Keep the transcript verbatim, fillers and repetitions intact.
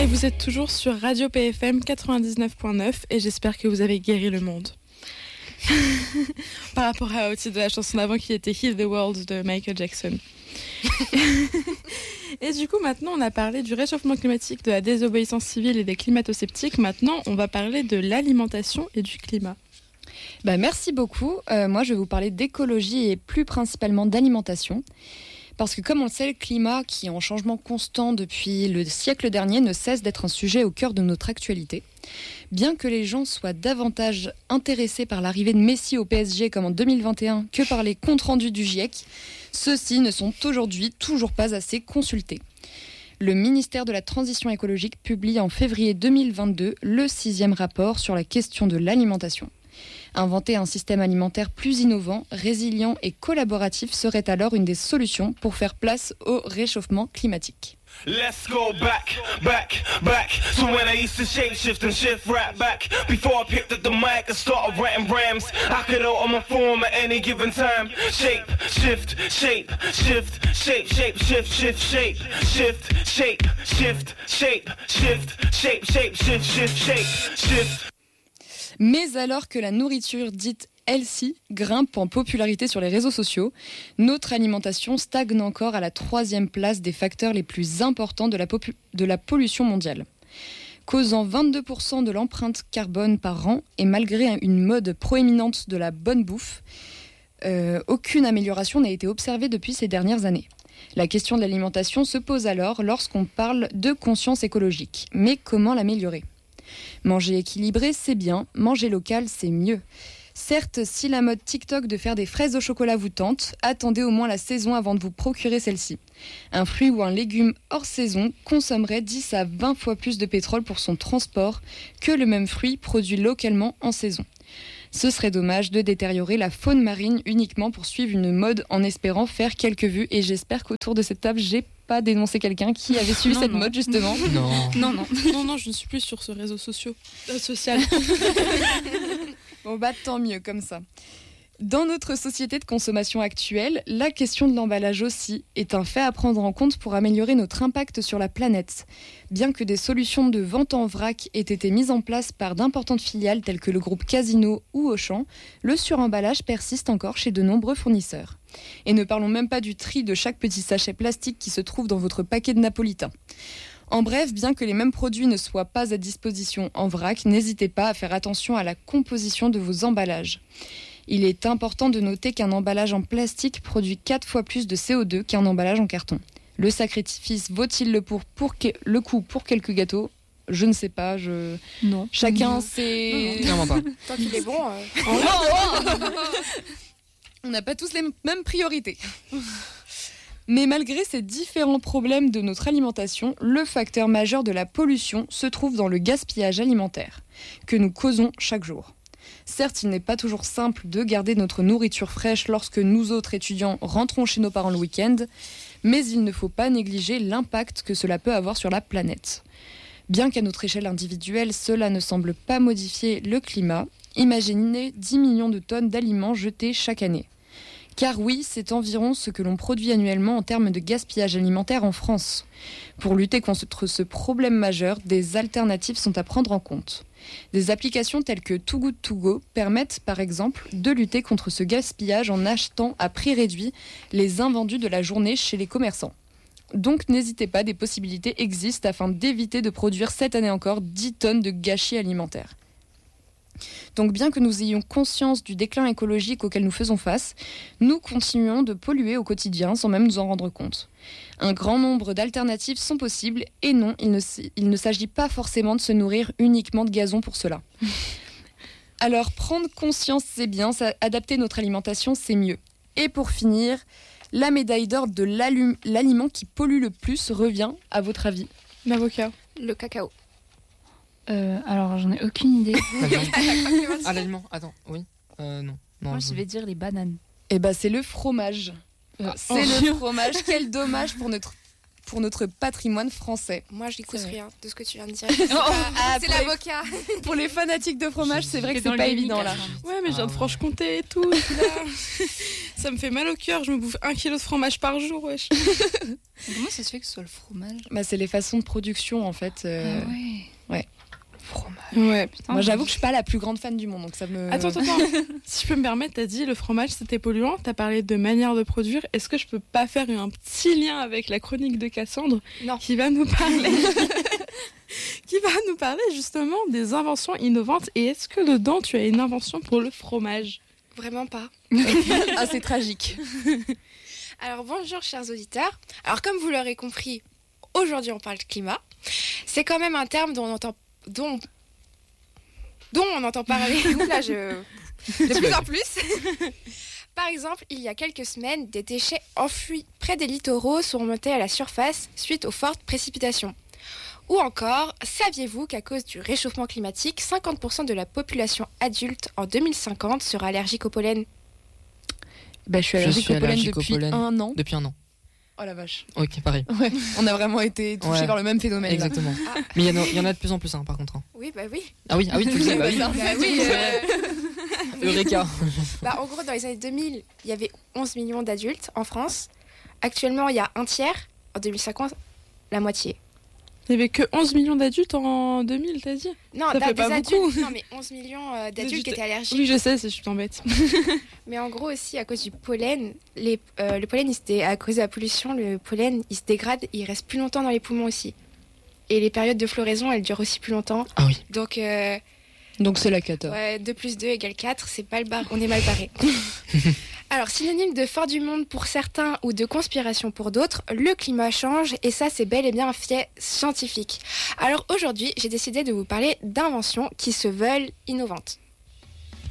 Et vous êtes toujours sur Radio P F M quatre-vingt-dix-neuf point neuf et j'espère que vous avez guéri le monde. Par rapport à, au titre de la chanson d'avant qui était Heal the World de Michael Jackson. Et du coup, maintenant, on a parlé du réchauffement climatique, de la désobéissance civile et des climato-sceptiques. Maintenant, on va parler de l'alimentation et du climat. Bah, merci beaucoup. Euh, moi, je vais vous parler d'écologie et plus principalement d'alimentation. Parce que comme on le sait, le climat, qui est en changement constant depuis le siècle dernier, ne cesse d'être un sujet au cœur de notre actualité. Bien que les gens soient davantage intéressés par l'arrivée de Messi au P S G comme en deux mille vingt et un que par les comptes rendus du GIEC, ceux-ci ne sont aujourd'hui toujours pas assez consultés. Le ministère de la Transition écologique publie en février deux mille vingt-deux le sixième rapport sur la question de l'alimentation. Inventer un système alimentaire plus innovant, résilient et collaboratif serait alors une des solutions pour faire place au réchauffement climatique. Let's go back, back, back. So when I used to shape shift and shift right back. Before I picked up the mic and started writing rhymes, I could alter my form at any given time. Shape, shift, shape, shift, shape, shape, shift, shift, shape, shift, shape, shift, shape, shift, shape, shape, shift, shift, shape, shift. Mais alors que la nourriture dite healthy grimpe en popularité sur les réseaux sociaux, notre alimentation stagne encore à la troisième place des facteurs les plus importants de la, popu- de la pollution mondiale. Causant vingt-deux pour cent de l'empreinte carbone par an et malgré une mode proéminente de la bonne bouffe, euh, aucune amélioration n'a été observée depuis ces dernières années. La question de l'alimentation se pose alors lorsqu'on parle de conscience écologique. Mais comment l'améliorer ? Manger équilibré, c'est bien. Manger local, c'est mieux. Certes, si la mode TikTok de faire des fraises au chocolat vous tente, attendez au moins la saison avant de vous procurer celle-ci. Un fruit ou un légume hors saison consommerait dix à vingt fois plus de pétrole pour son transport que le même fruit produit localement en saison. Ce serait dommage de détériorer la faune marine uniquement pour suivre une mode en espérant faire quelques vues. Et j'espère qu'autour de cette table, j'ai pas dénoncé quelqu'un qui avait suivi non, cette non. mode justement. Non. Non, non, non, non, je ne suis plus sur ce réseau socio- euh, social. Bon bah tant mieux comme ça. Dans notre société de consommation actuelle, la question de l'emballage aussi est un fait à prendre en compte pour améliorer notre impact sur la planète. Bien que des solutions de vente en vrac aient été mises en place par d'importantes filiales telles que le groupe Casino ou Auchan, le suremballage persiste encore chez de nombreux fournisseurs. Et ne parlons même pas du tri de chaque petit sachet plastique qui se trouve dans votre paquet de napolitain. En bref, bien que les mêmes produits ne soient pas à disposition en vrac, n'hésitez pas à faire attention à la composition de vos emballages. Il est important de noter qu'un emballage en plastique produit quatre fois plus de C O deux qu'un emballage en carton. Le sacrifice vaut-il le, pour, pour que, le coup pour quelques gâteaux ? Je ne sais pas. Je... Non. Chacun Non. ses... Clairement pas. Tant qu'il est bon. Euh... Oh, oh, oh On n'a pas tous les mêmes priorités. Mais malgré ces différents problèmes de notre alimentation, le facteur majeur de la pollution se trouve dans le gaspillage alimentaire que nous causons chaque jour. Certes, il n'est pas toujours simple de garder notre nourriture fraîche lorsque nous autres étudiants rentrons chez nos parents le week-end, mais il ne faut pas négliger l'impact que cela peut avoir sur la planète. Bien qu'à notre échelle individuelle, cela ne semble pas modifier le climat, imaginez dix millions de tonnes d'aliments jetés chaque année. Car oui, c'est environ ce que l'on produit annuellement en termes de gaspillage alimentaire en France. Pour lutter contre ce problème majeur, des alternatives sont à prendre en compte. Des applications telles que Too Good To Go permettent par exemple de lutter contre ce gaspillage en achetant à prix réduit les invendus de la journée chez les commerçants. Donc n'hésitez pas, des possibilités existent afin d'éviter de produire cette année encore dix tonnes de gâchis alimentaires. Donc bien que nous ayons conscience du déclin écologique auquel nous faisons face, nous continuons de polluer au quotidien sans même nous en rendre compte. Un grand nombre d'alternatives sont possibles et non, il ne, il ne s'agit pas forcément de se nourrir uniquement de gazon pour cela. Alors prendre conscience c'est bien, ça, adapter notre alimentation c'est mieux. Et pour finir, la médaille d'or de l'aliment qui pollue le plus revient, à votre avis ? L'avocat. Le cacao. Euh, alors, j'en ai aucune idée. Ah, l'aliment, attends, oui. Euh, non. non Moi, je... je vais dire les bananes. Eh ben, c'est le fromage. Euh, Ah, c'est oh. le fromage. Quel dommage pour notre, pour notre patrimoine français. Moi, je n'écoute C'est vrai. rien de ce que tu viens de dire. C'est, pas... Ah, c'est pour les- l'avocat. Pour les fanatiques de fromage, c'est vrai que dans c'est pas le évident là. Ouais, mais je viens Ah de ouais. Franche-Comté et tout. Là. Ça me fait mal au cœur, je me bouffe un kilo de fromage par jour, wesh. Comment ça se fait que ce soit le fromage? Bah, c'est les façons de production en fait. euh, Ah ouais. ouais. Fromage. Ouais. Putain, Moi j'avoue que je suis pas la plus grande fan du monde, donc ça me. Attends, attends, attends. Si je peux me permettre, t'as dit le fromage c'était polluant, t'as parlé de manière de produire. Est-ce que je peux pas faire un petit lien avec la chronique de Cassandre Non. qui va nous parler qui va nous parler justement des inventions innovantes. Et est-ce que dedans tu as une invention pour le fromage? Vraiment pas. Ah, c'est tragique. Alors bonjour chers auditeurs. Alors comme vous l'aurez compris, aujourd'hui on parle de climat. C'est quand même un terme dont on entend, dont, dont on entend parler. Oula, je de plus en plus. Par exemple, il y a quelques semaines, des déchets enfouis près des littoraux sont remontés à la surface suite aux fortes précipitations. Ou encore, saviez-vous qu'à cause du réchauffement climatique, cinquante pour cent de la population adulte en deux mille cinquante sera allergique au pollen? Bah, je suis Je allergique suis au pollen allergique au depuis pollen. un an. Depuis un an. Oh la vache. Ok, pareil. Ouais. On a vraiment été touchés Ouais. par le même phénomène. là. Exactement. Ah. Mais il y, en a- il y en a de plus en plus, hein, par contre. hein. Oui, bah oui. Ah oui, ah oui, tu le sais, bah oui. Bah, Bah oui. euh, Eureka. bah, en gros, dans les années deux mille, il y avait onze millions d'adultes en France. Actuellement, il y a un tiers. En deux mille cinquante, la moitié. Il n'y avait que onze millions d'adultes en deux mille, t'as dit? Non, Ça d'a- fait des pas adultes. beaucoup. Non, mais onze millions euh, d'adultes qui étaient allergiques. Oui, je sais, c'est- je t'embête. Mais en gros aussi, à cause du pollen, les, euh, le pollen, il se dé- à cause de la pollution, le pollen, il se dégrade, il reste plus longtemps dans les poumons aussi. Et les périodes de floraison, elles durent aussi plus longtemps. Ah oui. Donc, euh, Donc c'est la cata. ouais, deux plus deux égale quatre, c'est pas le bar, on est mal barré. Alors, synonyme de fin du monde pour certains ou de conspiration pour d'autres, le climat change et ça, c'est bel et bien un fait scientifique. Alors aujourd'hui, j'ai décidé de vous parler d'inventions qui se veulent innovantes.